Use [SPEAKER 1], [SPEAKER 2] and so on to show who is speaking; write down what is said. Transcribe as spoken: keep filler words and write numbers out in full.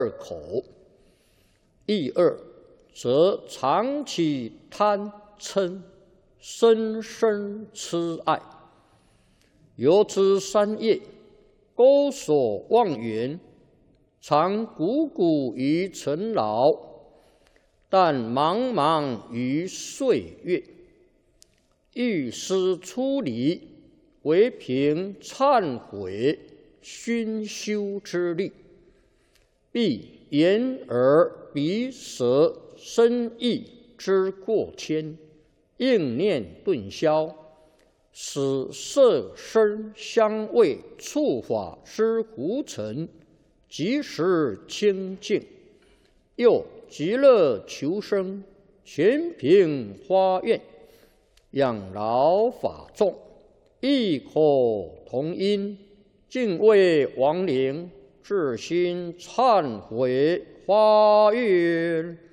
[SPEAKER 1] 口。第二，则长期贪嗔，深深痴爱。由此三业，钩索妄缘，常汩汩于尘劳，但茫茫于岁月。欲思出离，唯凭忏悔熏修之力，必眼耳鼻舌身意之过谦，应念顿消，使色声香味触法之胡尘即时清净。又极乐求生，全凭发愿，养老法众，异口同音，敬畏亡灵，至心忏悔发愿。